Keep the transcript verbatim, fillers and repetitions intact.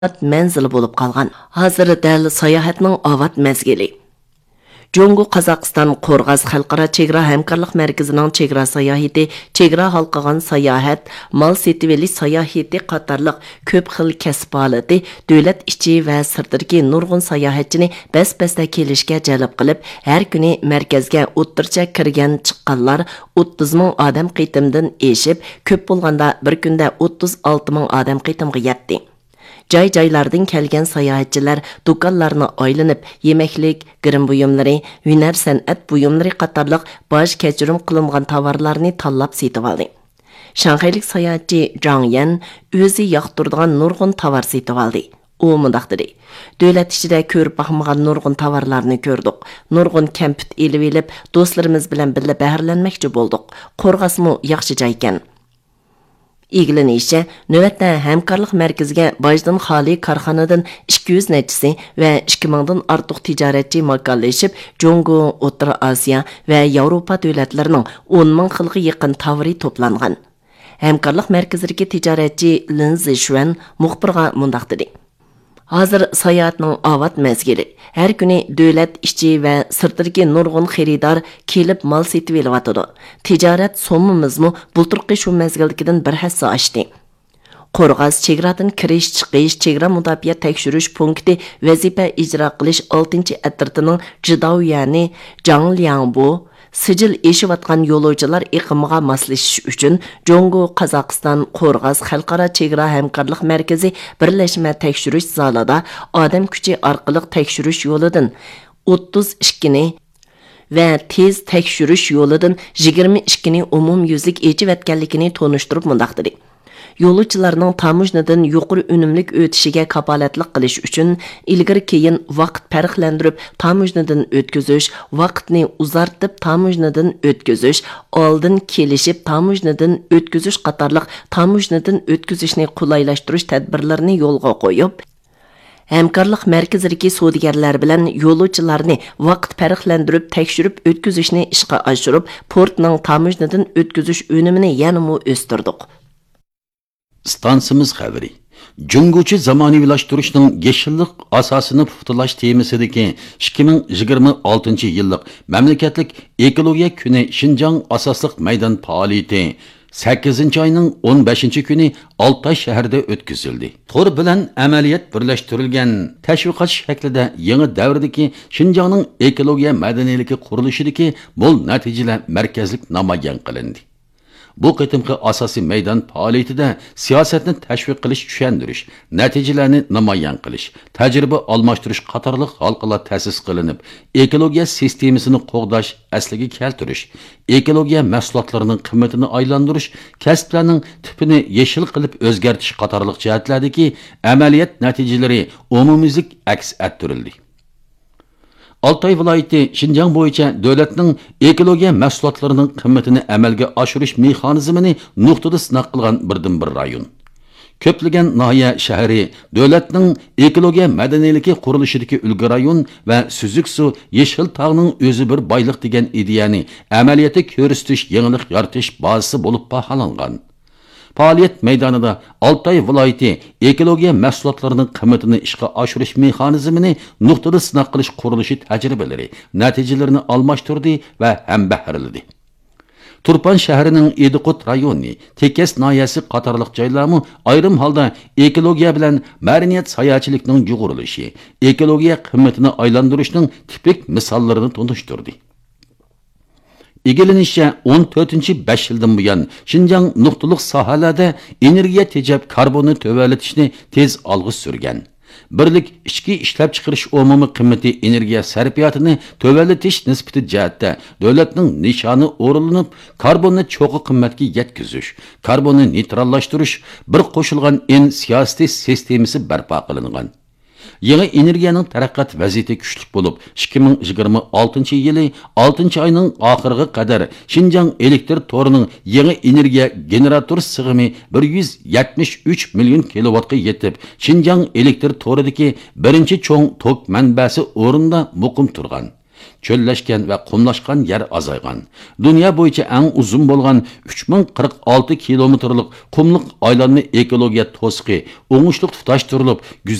manzili bo'lib qolgan. Hozir dal sayohatning avat mezgili. Jungu Qozog'iston Qo'rg'az xalqaro chegara hamkorlik markazining chegara sayohati, chegara halqagan sayohat, mal setiveli sayohati qatorliq ko'p xil kasb faoliyati davlat ichi va sirtdagi nurg'un sayohatchini bas-basda kelishga jalb qilib, har kuni markazga o'ttircha kirgan chiqqanlar o'ttiz ming odam qitimdan eshib, ko'p bo'lganda bir kunda o'ttiz olti ming odam qitimga yetdi. Joy-joylardan kelgan sayohatchilar do'konlarni aylanib, yemaklik, girim buyumlari, hunar san'at buyumlari qatorliq bosh kechirim qilingan tovarlarni tanlab setib oldi. Shanxaylik sayohatchi Zhang Yan o'zi yoqtiradigan nurg'un tovar setib oldi. U mundaq dedi: "Davlat ichida ko'rib baxmagan nurg'un tovarlarni ko'rdik. Nurg'un kampit elib elib, do'stlarimiz bilan birga bahrlanmoqchi bo'ldik. Qo'rg'asmi yaxshi joy ekan." İlgilenişe, növətdə həmkarlıq mərkəziga bajdan xali karxanadan ikki yuz neçisi və ikki mingdan artıq ticarətçi makalləşib, Jungu, O'rta Osiyo və Avropa dövlətlərinin o'n ming xilga yaqin tavari toplanğan. Həmkarlıq mərkəzidəki ticarətçi Lin Zishuan muxbirga mundaq dedi: Hazır sayohatning avat mezgili. Her kuni davlat ichi va sirtdagi nurg'un xaridor kelib mal setib elyotdi. Tijorat so'mimizmi bulturqi shu mezgildagidan bir hassa oshdi. Qo'rg'az chegaradan kirish chiqish chegara mudofaa tekshirish punkti vazifa ijro qilish oltinchi atritining Jidao ya'ni Zhangliangbu sijil eshivatgan yo'lovchilar iqimiga moslashish uchun Jungu Qozog'iston Qo'rg'az xalqaro chegara hamkorlik markazi birlashma tekshirish zalida odam kuchi orqali tekshirish yo'lidan o'ttiz ikki ni va tez tekshirish yo'lidan yigirma ikki ni umumyuzlik echivatganligini tonishtirib mundaq dedi: Yo'lovchilarning tamojnadan yuqori unumlik o'tishiga kapolatlik qilish uchun ilgari keyin vaqt farqlantirib tamojnadan o'tkazish, vaqtni uzartib tamojnadan o'tkazish, oldin kelishib tamojnadan o'tkazish qatorliq tamojnadan o'tkazishni qulaylashtirish tadbirlarini yo'lga qo'yib, hamkorlik markazidagi savdogarlar bilan yo'lovchilarni vaqt farqlantirib tekshirib o'tkazishni ishga oshirib, portning tamojnadan o'tkazish unumini yanada o'stirdik. Stansimiz xabari. Junguchi zamonaviylashtırishning yeshillik asosini puxtalash temasidagi ikki ming yigirma oltinchi yillik mamlakatlik ekologiya kuni Xinjiang asosliq maydon faoliyati sakkizinchi oyning o'n beshinchi kuni Altay shahrida o'tkazildi. Tor bilan amaliyat birlashtirilgan tashviqot shaklida yangi davrdagi Xinjiangning ekologiya madaniyligi qurilishidagi mo'l natijalar markazlik namoyon qilindi. Bu qitimqi asosiy maydon faoliyatida siyosatni tashviq qilish, tushundirish, natijalarni namoyon qilish, tajriba almashtirish qatorliq halqalar ta'sis qilinib, ekologiya sistemasini qo'g'dash, asliga keltirish, ekologiya mahsulotlarining qiymatini aylantirish, kasblarning tipini yeshil qilib o'zgartirish qatorliq jihatlardagi amaliyat natijalari umumiylik aks ettirildi. Altay viloyati Xinjiang bo'yicha davlatning ekologiya mahsulotlarining qiymatini amalga oshirish mexanizmini nuqtada sinab qilgan birdan bir rayon. Ko'plagan noya shahri davlatning ekologiya madaniyligi qurilishidagi ulgu rayon va Suzuk suv yeshil tog'ning o'zi bir boylik degan ideyani amaliyotda ko'rsatish, yangilik yaratish bazasi bo'lib baholangan. Faoliyat maydonida Altay viloyati ekologiya mahsulotlarining qiymatini ishga oshirish mexanizmini nuqtada sinab qilish qurilishi tajribalari, natijalarini almashtirdi va hambahirladi. Turpan shahrining Ediqut rayoni, Tekes noyasi qatorliq joylarmi ayrim holda ekologiya bilan madaniyat sayohatchilikning yuqurilishi, ekologiya qiymatini aylantirishning tipik misollarini tunishtirdi. İgilinishicha o'n to'rtinchi besh yildan buyon Xinjiang nuqtaliq sohalarda energiya tejab karbonni tövalatishni tez olg'a surgan. Birlik ichki ishlab chiqarish umumiy qiymati energiya sarfiyotini tövalatish nisbati jihatda davlatning nishoni o'rinlanib, karbonni cho'qi qimmatga yetkazish, karbonni neytrallashtirish bir qo'shilgan en siyosiy sistemasi barpo qilingan. Yangi energiyaning taraqqiyot vaziyati kuchli bo'lib, ikki ming yigirma oltinchi yili oltinchi oyning oxiriga qadar Xinjiang elektr torining yangi energiya generator sig'imi bir yuz yetmish uch million kilovatga yetib, Xinjiang elektr toridagi birinchi cho'ng tok manbasi o'rinda muqim turgan. Çöllashgan va qumlashgan yer azaygan. Dunyo bo'yicha eng uzun bo'lgan uch ming qirq olti kilometrlik qumliq aylanma ekologiya to'siqi o'ngishli tutashtirilib,